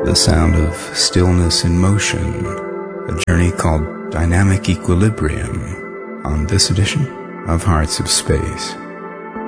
the sound of stillness in motion, a journey called Dynamic Equilibrium on this edition of Hearts of Space.